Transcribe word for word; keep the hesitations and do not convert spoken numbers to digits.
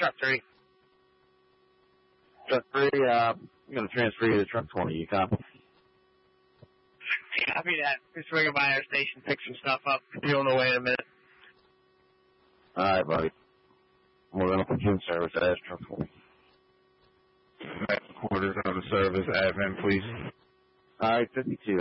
truck three. Truck three, uh, I'm going to transfer you to truck twenty. You copy? Copy that. Just swinging by our station, pick some stuff up. Be on the way in a minute. All right, buddy. We're going to put you in service as truck twenty. Quarters on the service, admin, please. All right, fifty-two.